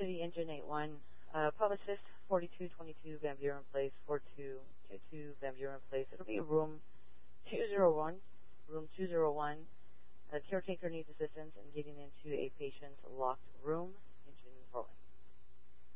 City, Engine 81, Pub Assist, 4222 Van Buren Place, 4222 Van Buren Place. It'll be room 201. Room 201. A caretaker needs assistance in getting into a patient's locked room. Engine rolling.